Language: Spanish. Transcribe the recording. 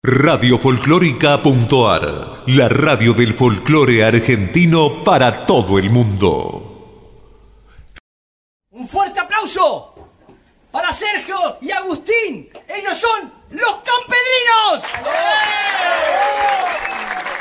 Radiofolclórica.ar, la radio del folclore argentino para todo el mundo. Un fuerte aplauso para Sergio y Agustín,